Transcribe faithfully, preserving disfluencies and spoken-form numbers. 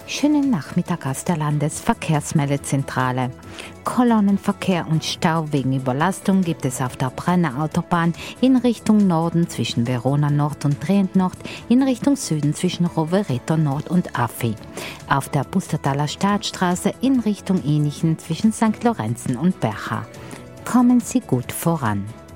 Schönen Nachmittag aus der Landesverkehrsmeldezentrale. Kolonnenverkehr und Stau wegen Überlastung gibt es auf der Brenner Autobahn in Richtung Norden zwischen Verona Nord und Trient Nord, in Richtung Süden zwischen Rovereto Nord und Affi. Auf der Pustertaler Staatsstraße in Richtung Enichen zwischen Sankt Lorenzen und Bercha. Kommen Sie gut voran.